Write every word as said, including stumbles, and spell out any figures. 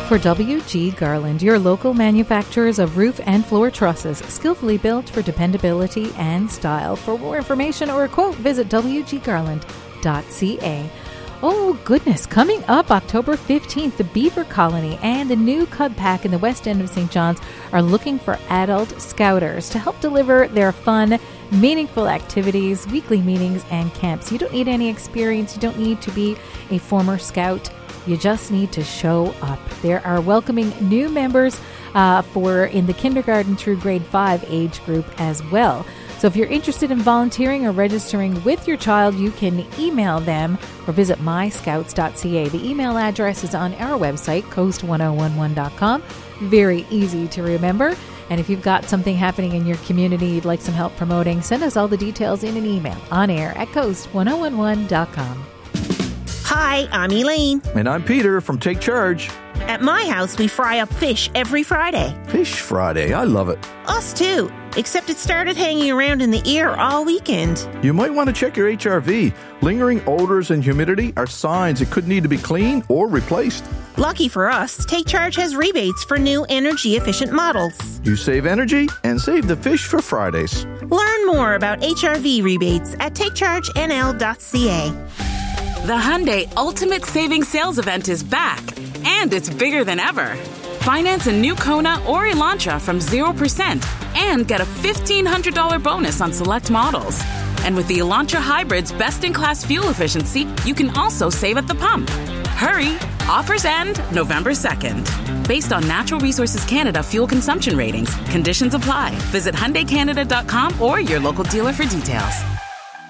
for W G Garland, your local manufacturers of roof and floor trusses, skillfully built for dependability and style. For more information or a quote, visit w g garland dot c a. Oh, goodness. Coming up October fifteenth, the Beaver Colony and the new Cub Pack in the West End of Saint John's are looking for adult scouters to help deliver their fun, meaningful activities, weekly meetings, and camps. You don't need any experience. You don't need to be a former scout. You just need to show up. There are welcoming new members uh, for in the kindergarten through grade five age group as well. So if you're interested in volunteering or registering with your child, you can email them or visit my scouts dot c a. The email address is on our website, coast ten eleven dot com. Very easy to remember. And if you've got something happening in your community you'd like some help promoting, send us all the details in an email on air at coast ten eleven dot com. Hi, I'm Elaine. And I'm Peter from Take Charge. At my house, we fry up fish every Friday. Fish Friday, I love it. Us too, except it started hanging around in the ear all weekend. You might want to check your H R V. Lingering odors and humidity are signs it could need to be cleaned or replaced. Lucky for us, Take Charge has rebates for new energy-efficient models. You save energy and save the fish for Fridays. Learn more about H R V rebates at take charge n l dot c a. The Hyundai Ultimate Savings Sales Event is back, and it's bigger than ever. Finance a new Kona or Elantra from zero percent and get a fifteen hundred dollars bonus on select models. And with the Elantra Hybrid's best-in-class fuel efficiency, you can also save at the pump. Hurry! Offers end November second. Based on Natural Resources Canada fuel consumption ratings, conditions apply. Visit Hyundai Canada dot com or your local dealer for details.